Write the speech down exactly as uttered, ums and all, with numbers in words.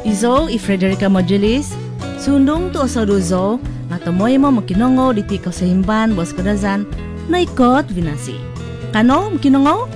Izo i Frederica Modulis, sundong to sa Ruzo, nga tamoy mo makinongo diti ko sa himban, bos kadazan, na ikot vinasi. Kano, makinongo?